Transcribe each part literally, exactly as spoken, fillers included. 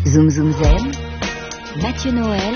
Zoom Zoom Zen, Mathieu Noël,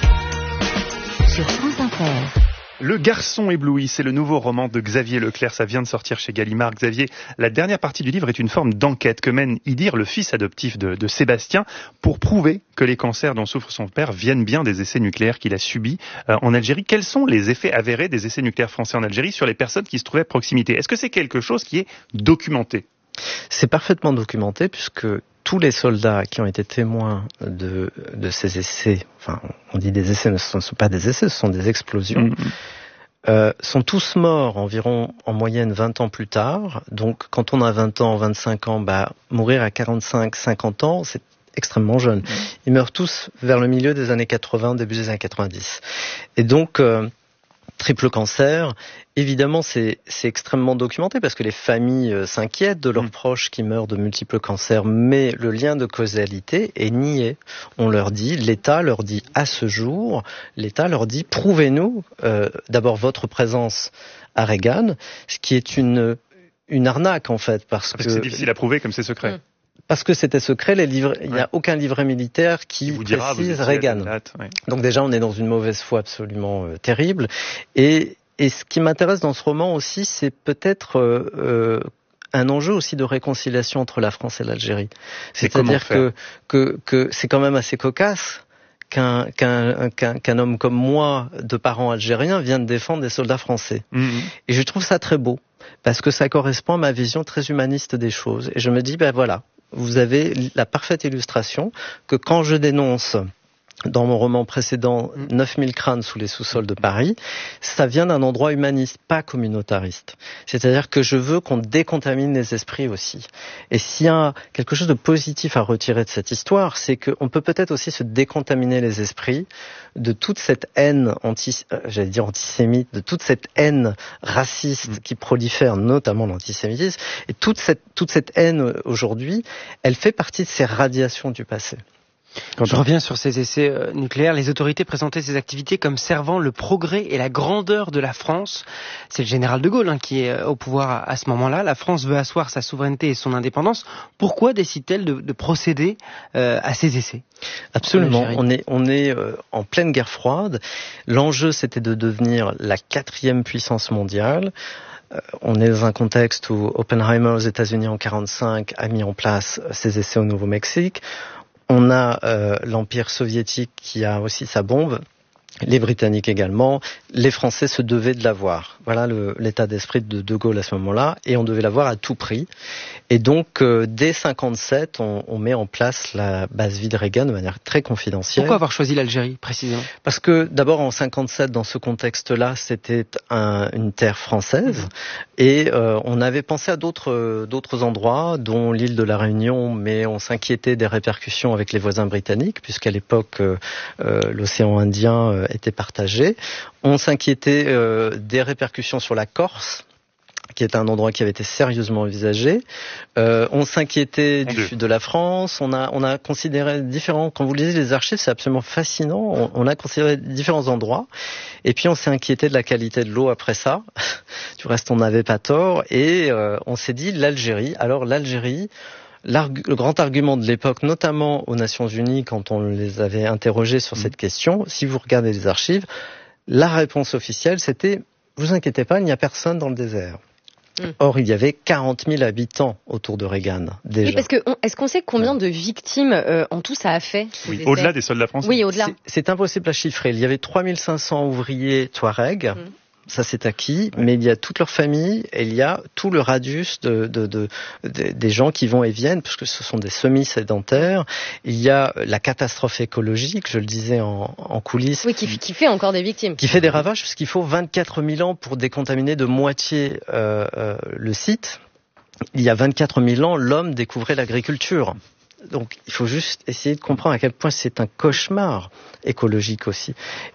sur France Inter. Le garçon ébloui, c'est le nouveau roman de Xavier Leclerc, ça vient de sortir chez Gallimard. Xavier, la dernière partie du livre est une forme d'enquête que mène Idir, le fils adoptif de, de Sébastien, pour prouver que les cancers dont souffre son père viennent bien des essais nucléaires qu'il a subis euh, en Algérie. Quels sont les effets avérés des essais nucléaires français en Algérie sur les personnes qui se trouvaient à proximité? Est-ce que c'est quelque chose qui est documenté? C'est parfaitement documenté puisque tous les soldats qui ont été témoins de, de ces essais, enfin on dit des essais, mais ce ne sont pas des essais, ce sont des explosions, mmh. euh, sont tous morts environ en moyenne vingt ans plus tard. Donc quand on a vingt ans, vingt-cinq ans, bah, mourir à quarante-cinq, cinquante ans, c'est extrêmement jeune. Mmh. Ils meurent tous vers le milieu des années quatre-vingts, début des années quatre-vingt-dix. Et donc... Euh, triple cancer, évidemment c'est, c'est extrêmement documenté parce que les familles euh, s'inquiètent de leurs mmh. proches qui meurent de multiples cancers, mais le lien de causalité est nié. On leur dit, l'État leur dit à ce jour, l'État leur dit prouvez-nous euh, d'abord votre présence à Regan, ce qui est une, une arnaque en fait. Parce, parce que, que c'est difficile à prouver comme c'est secret. Mmh. Parce que c'était secret, les livres, il n'y a aucun livret militaire qui vous dira, précise vous Regan. Date, ouais. Donc déjà, on est dans une mauvaise foi absolument euh, terrible. Et, et ce qui m'intéresse dans ce roman aussi, c'est peut-être euh, euh, un enjeu aussi de réconciliation entre la France et l'Algérie. C'est-à-dire que, que, que c'est quand même assez cocasse qu'un, qu'un, qu'un, qu'un homme comme moi, de parents algériens, vienne défendre des soldats français. Mmh. Et je trouve ça très beau, parce que ça correspond à ma vision très humaniste des choses. Et je me dis, ben voilà, vous avez la parfaite illustration que quand je dénonce dans mon roman précédent neuf mille crânes sous les sous-sols de Paris, ça vient d'un endroit humaniste, pas communautariste. C'est-à-dire que je veux qu'on décontamine les esprits aussi. Et s'il y a quelque chose de positif à retirer de cette histoire, c'est qu'on peut peut-être aussi se décontaminer les esprits de toute cette haine anti, euh, j'allais dire antisémite, de toute cette haine raciste mmh. qui prolifère, notamment l'antisémitisme. Et toute cette, toute cette haine aujourd'hui, elle fait partie de ces radiations du passé. Quand je reviens sur ces essais euh, nucléaires, les autorités présentaient ces activités comme servant le progrès et la grandeur de la France. C'est le général de Gaulle hein, qui est au pouvoir à, à ce moment-là. La France veut asseoir sa souveraineté et son indépendance. Pourquoi décide-t-elle de, de procéder euh, à ces essais? Absolument. On est, on est euh, en pleine guerre froide. L'enjeu, c'était de devenir la quatrième puissance mondiale. Euh, on est dans un contexte où Oppenheimer aux États-Unis en quarante-cinq a mis en place ses essais au Nouveau-Mexique. On a euh, l'Empire soviétique qui a aussi sa bombe, les Britanniques également, les Français se devaient de l'avoir. Voilà le, l'état d'esprit de De Gaulle à ce moment-là, et on devait l'avoir à tout prix. Et donc, euh, dès cinquante-sept, on, on met en place la base vide Regan de manière très confidentielle. Pourquoi avoir choisi l'Algérie, précisément? Parce que, d'abord, en cinquante-sept, dans ce contexte-là, c'était un, une terre française, mmh. et euh, on avait pensé à d'autres, d'autres endroits, dont l'île de la Réunion, mais on s'inquiétait des répercussions avec les voisins britanniques, puisqu'à l'époque, euh, euh, l'océan Indien euh, était partagé. On s'inquiétait euh, des répercussions sur la Corse, qui est un endroit qui avait été sérieusement envisagé. Euh, on s'inquiétait du sud de la France. On a, on a considéré différents... Quand vous lisez les archives, c'est absolument fascinant. On, on a considéré différents endroits. Et puis, on s'est inquiété de la qualité de l'eau après ça. Du reste, on n'avait pas tort. Et euh, on s'est dit l'Algérie. Alors, l'Algérie... Le grand argument de l'époque, notamment aux Nations Unies, quand on les avait interrogés sur cette question, si vous regardez les archives, la réponse officielle, c'était « Vous inquiétez pas, il n'y a personne dans le désert ». Mmh. Or, il y avait quarante mille habitants autour de Regan, déjà. Oui, parce que, on, est-ce qu'on sait combien de victimes euh, en tout ça a fait? Oui, au-delà des soldats français. Oui, au-delà. C'est, c'est impossible à chiffrer. Il y avait trois mille cinq cents ouvriers Touaregs. Mmh. Ça c'est acquis, mais il y a toute leur famille et il y a tout le radius de, de, de, de, des gens qui vont et viennent, puisque ce sont des semi-sédentaires. Il y a la catastrophe écologique, je le disais en, en coulisses. Oui, qui, qui fait encore des victimes. Qui fait des ravages, puisqu'il faut vingt-quatre mille ans pour décontaminer de moitié euh, euh, le site. Il y a vingt-quatre mille ans, l'homme découvrait l'agriculture. Donc il faut juste essayer de comprendre à quel point c'est un cauchemar écologique aussi.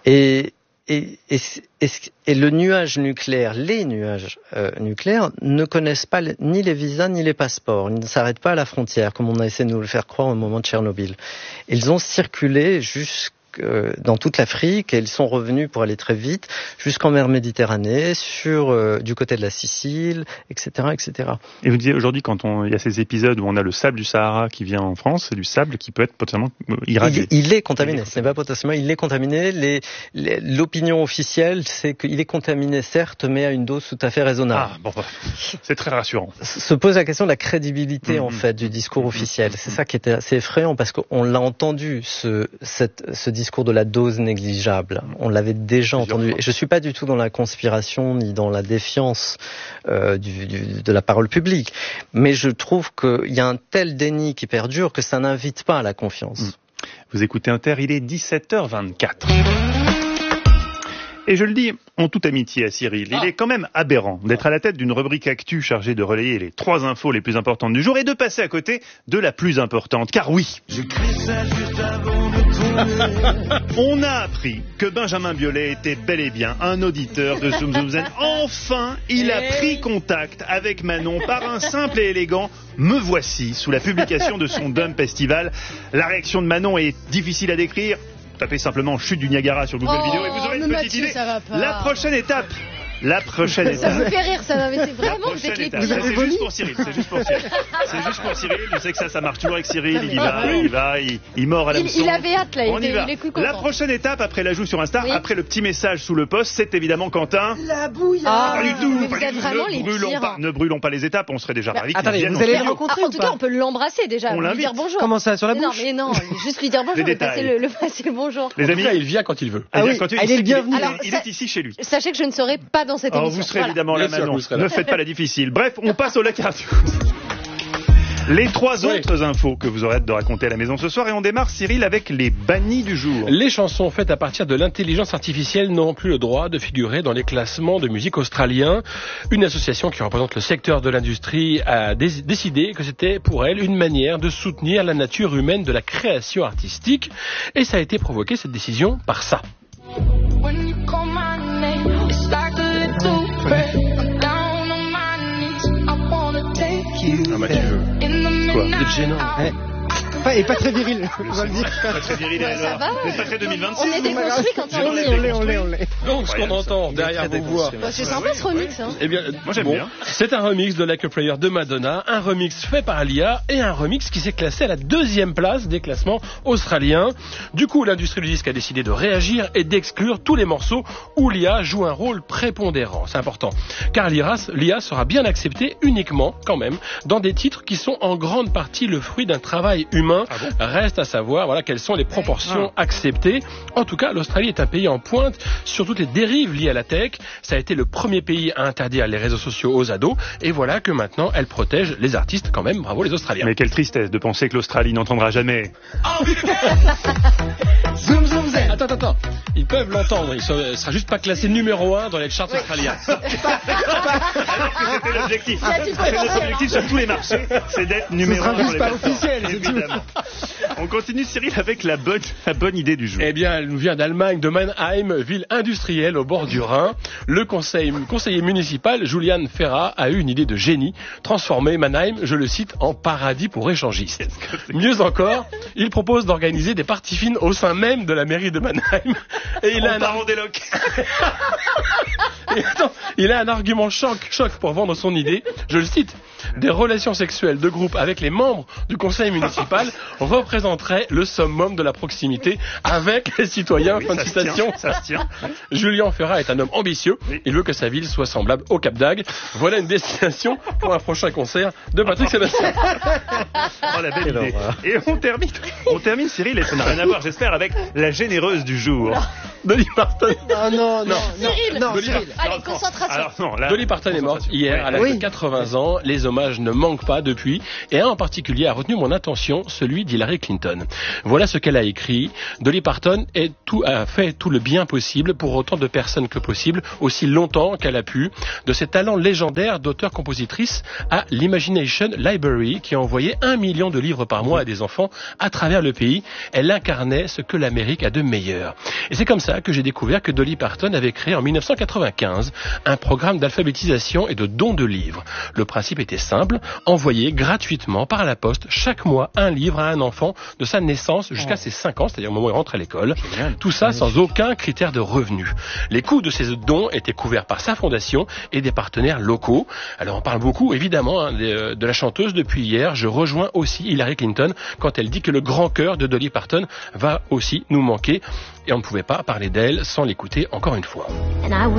Et Et, et, et, et le nuage nucléaire, les nuages euh, nucléaires ne connaissent pas ni les visas ni les passeports. Ils ne s'arrêtent pas à la frontière, comme on a essayé de nous le faire croire au moment de Tchernobyl. Ils ont circulé jusqu'à euh, dans toute l'Afrique et ils sont revenus pour aller très vite jusqu'en mer Méditerranée, sur euh, du côté de la Sicile, et cetera, et cetera. Et vous disiez aujourd'hui, quand on, il y a ces épisodes où on a le sable du Sahara qui vient en France, c'est du sable qui peut être potentiellement irradié. Il, il est contaminé, ce n'est pas potentiellement, il est contaminé. Les, les, l'opinion officielle, c'est qu'il est contaminé, certes, mais à une dose tout à fait raisonnable. Ah, bon, c'est très rassurant. Se pose la question de la crédibilité, mmh. en fait, du discours mmh. officiel. C'est ça qui était assez effrayant, parce qu'on l'a entendu, ce, cette, ce discours de la dose négligeable. On l'avait déjà entendu. Et je suis pas du tout dans la conspiration, ni dans la défiance euh, du, du, de la parole publique. Mais je trouve qu'il y a un tel déni qui perdure que ça n'invite pas à la confiance. Mmh. Vous écoutez Inter, il est dix-sept heures vingt-quatre. Et je le dis en toute amitié à Cyril, il est quand même aberrant d'être à la tête d'une rubrique actu chargée de relayer les trois infos les plus importantes du jour et de passer à côté de la plus importante. Car oui, ça juste avant de on a appris que Benjamin Biolay était bel et bien un auditeur de Zoom Zoom Zen. Enfin, il a pris contact avec Manon par un simple et élégant « Me voici » sous la publication de son Dump Festival. La réaction de Manon est difficile à décrire. Tapez simplement chute du Niagara sur Google oh, Vidéo et vous aurez une petite Mathieu, idée. Ça va pas. La prochaine étape. La prochaine étape. Ça vous fait rire, ça va, mais c'est vraiment, vous êtes les pires. C'est juste pour Cyril, c'est juste pour Cyril. C'est juste pour Cyril, je sais que ça, ça marche toujours avec Cyril, il y va, il y va, il, il mord à l'hameçon. Il, il avait hâte, là, il, On y était, va. il est plus content. La prochaine étape, après l'ajout sur Insta, oui. après le petit message sous le post, c'est évidemment Quentin. La bouillade. Ah, pas du tout, pas pas du tout. Ne brûlons pas, ne brûlons pas les étapes, on serait déjà ravis. Attendez, vous allez le rencontrer En tout cas, on peut l'embrasser déjà, lui dire bonjour. Comment ça, sur la bouche? Non, mais non, juste lui dire bonjour, le passer le, le passer le bonjour. Les amis, il vient quand il veut. Ah oui, il est le bienvenu. Il est ici chez lui. Sachez que je ne serai pas dans cette émission. Vous serez évidemment là, Manon. Ne faites pas la difficile. Bref, on passe au lac Arthur. Les trois oui. autres infos que vous aurez hâte de raconter à la maison ce soir. Et on démarre, Cyril, avec les bannis du jour. Les chansons faites à partir de l'intelligence artificielle n'ont plus le droit de figurer dans les classements de musique australiens. Une association qui représente le secteur de l'industrie a dé- décidé que c'était pour elle une manière de soutenir la nature humaine de la création artistique. Et ça a été provoqué, cette décision, par ça. Ah, Mathieu. Quoi? C'est gênant. Ouais. Pas, et pas très viril, on va le dire. Pas très viril, alors. Mais pas très deux mille vingt-six. On est déconstruits quand on est. On l'est, on l'est, on l'est. Donc, ce qu'on entend derrière vos voix. Bah, c'est sympa ce remix, hein. Eh bien, moi j'aime bon, bien. C'est un remix de Like a Prayer de Madonna, un remix fait par l'I A et un remix qui s'est classé à la deuxième place des classements australiens. Du coup, l'industrie du disque a décidé de réagir et d'exclure tous les morceaux où l'I A joue un rôle prépondérant. C'est important. Car l'I A sera bien acceptée uniquement, quand même, dans des titres qui sont en grande partie le fruit d'un travail humain. Ah bon? Reste à savoir, voilà, quelles sont les proportions ah. acceptées. En tout cas, l'Australie est un pays en pointe sur toutes les dérives liées à la tech. Ça a été le premier pays à interdire les réseaux sociaux aux ados. Et voilà que maintenant, elle protège les artistes quand même. Bravo les Australiens. Mais quelle tristesse de penser que l'Australie n'entendra jamais. Oh, zoom, zoom, zen. Attends, attends, attends. Ils peuvent l'entendre. Il sera, sera juste pas classé numéro un dans les charts oui. australiens. Alors que c'était l'objectif. C'est notre objectif sur tous les marchés. C'est d'être numéro un dans les pas officiel, évidemment. On continue, Cyril, avec la bonne, la bonne idée du jour. Eh bien, elle nous vient d'Allemagne, de Mannheim, ville industrielle au bord du Rhin. Le conseil, conseiller municipal, Julian Ferra, a eu une idée de génie. Transformer Mannheim, je le cite, en paradis pour échangistes. Mieux encore, il propose d'organiser des parties fines au sein même de la mairie de Mannheim. Et il a un ar- des locs. Et attends, il a un argument choc, choc pour vendre son idée. Je le cite. Des relations sexuelles de groupe avec les membres du conseil municipal représenteraient le summum de la proximité avec les citoyens. Oui, fin de citation. Ça se tient. Julien Ferrat est un homme ambitieux. Oui. Il veut que sa ville soit semblable au Cap d'Agde. Voilà une destination pour un prochain concert de Patrick Sébastien. Oh, la belle idée. Et on termine, on termine, Cyril, et ça n'a rien à voir, j'espère, avec la généreuse du jour. Dolly Parton. Oh non, non, Cyril, non, Dolly Cyril. Allez, concentration. Alors, non, là, Dolly Parton est morte hier à l'âge Oui. de quatre-vingts ans. Les hommages ne manquent pas depuis. Et un en particulier a retenu mon attention, celui d'Hillary Clinton. Voilà ce qu'elle a écrit. Dolly Parton est tout, a fait tout le bien possible pour autant de personnes que possible, aussi longtemps qu'elle a pu. De ses talents légendaires d'auteur-compositrice à l'Imagination Library, qui a envoyé un million de livres par mois à des enfants à travers le pays. Elle incarnait ce que l'Amérique a de meilleur. Et c'est comme ça ça que j'ai découvert que Dolly Parton avait créé en mille neuf cent quatre-vingt-quinze un programme d'alphabétisation et de don de livres. Le principe était simple, envoyer gratuitement par la poste chaque mois un livre à un enfant de sa naissance jusqu'à ses cinq ans, c'est-à-dire au moment où il rentre à l'école. Génial. Tout ça sans aucun critère de revenu. Les coûts de ces dons étaient couverts par sa fondation et des partenaires locaux. Alors on parle beaucoup évidemment hein, de, de la chanteuse depuis hier. Je rejoins aussi Hillary Clinton quand elle dit que le grand cœur de Dolly Parton va aussi nous manquer. Et on ne pouvait pas parler d'elle sans l'écouter encore une fois.